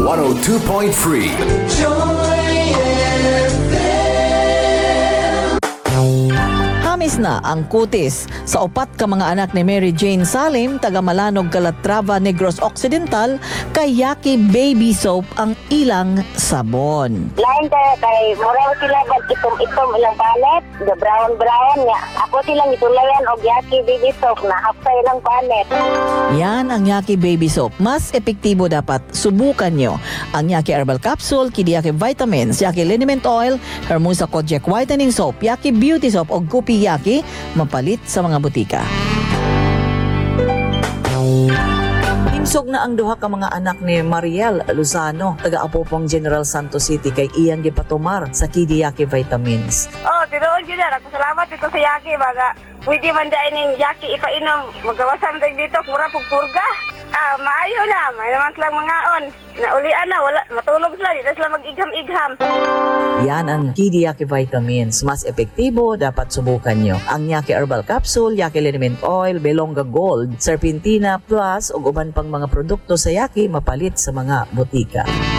102.3. Hamis na ang kutis sa upat ka mga anak ni Mary Jane Salim, taga Malanog, Calatrava, Negros Occidental, kay Yaki Baby Soap ang ilang sabon. Lain kay muraw sila itom ilang palet, the brown nya. Ako silang itulayan og Yaki Baby Soap na hapsa ilang palet. Yan ang Yaki Baby Soap. Mas epektibo dapat. Subukan nyo ang Yaki Herbal Capsule, Kid Yaki Vitamins, Yaki Liniment Oil, Hermosa Kojic Whitening Soap, Yaki Beauty Soap o Gupi Yaki, mapalit sa mga butika. Himsog na ang duha ka mga anak ni Mariel Luzano, taga-Apopong General Santos City, kay Ian Gipatumar sa Kid Yaki Vitamins. Oh, tinuod yun na. Salamat dito sa Yaki. Baga, pwede man dahil ng Yaki ipainom. Magawasan tayo dito, mura pagpurga. Maayo na. May naman silang mga on. Naulian na, wala. Matulog sila. Dito sila mag-igham-igham. Yan ang Kid Yaki Vitamins. Mas epektibo, dapat subukan nyo. Ang Yaki Herbal Capsule, Yaki Liniment Oil, Belonga Gold, Serpentina Plus, ug uban pang mga produkto sa Yaki, mapalit sa mga butika.